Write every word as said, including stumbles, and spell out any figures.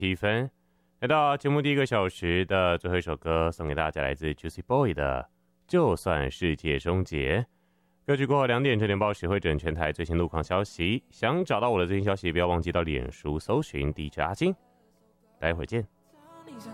七分。来到节目第一个小时的最后一首歌，送给大家来自 Juicy Boy 的《就算世界终结》。歌曲过后两点，这点报时会整全台最新路况消息。想找到我的最新消息，不要忘记到脸书搜寻 D J 阿金。待会儿见。